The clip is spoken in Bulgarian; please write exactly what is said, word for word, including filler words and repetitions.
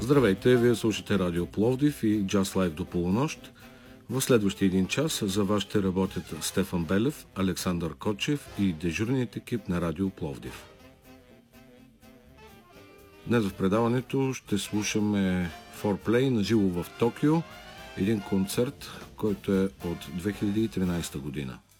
Здравейте, вие слушате Радио Пловдив и Just Live до полунощ. В следващия един час за вас ще работят Стефан Белев, Александър Кочев и дежурният екип на Радио Пловдив. Днес в предаването ще слушаме Fourplay на живо в Токио, един концерт, който е от две хиляди и тринадесета година.